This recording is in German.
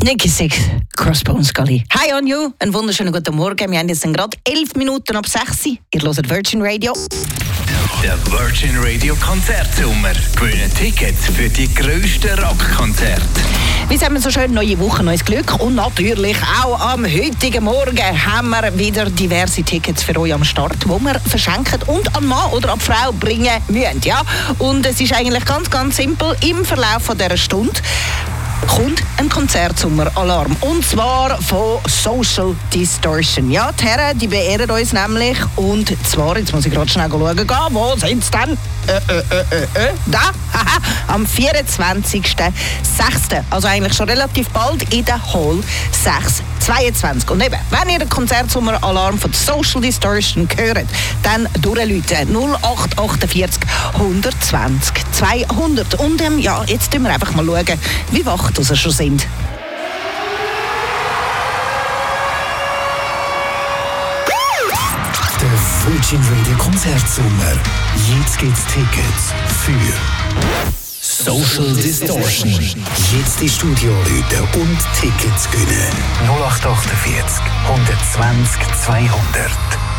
Nicky Six, Crossbones Gully. Hi on you, einen wunderschönen guten Morgen. Wir haben jetzt gerade 11 Minuten ab 6 Uhr. Ihr hört Virgin Radio. Der Virgin Radio Konzertsommer. Gewinnen Tickets für die grössten Rockkonzerte. Wir sagen so schön, neue Woche, neues Glück. Und natürlich auch am heutigen Morgen haben wir wieder diverse Tickets für euch am Start, die wir verschenken und an Mann oder an Frau bringen müssen. Ja? Und es ist eigentlich ganz simpel. Im Verlauf von dieser Stunde kommt ein Konzertsommeralarm. Und zwar von Social Distortion. Ja, die Herren, die beehren uns nämlich. Und zwar, jetzt muss ich gerade schnell schauen, wo sind sie denn? Da, am 24.06. Also eigentlich schon relativ bald in der Hall 622. Und eben, wenn ihr den Konzertsommeralarm von Social Distortion hört, dann durchrufen 0848 120 200. Und ja, jetzt schauen wir einfach mal schauen, wie wach sie schon sind. Der Virgin Radio Konzertsommer. Jetzt gibt's Tickets für Social Distortion. Jetzt die Studio-Leute und Tickets gewinnen. 0848 120 200.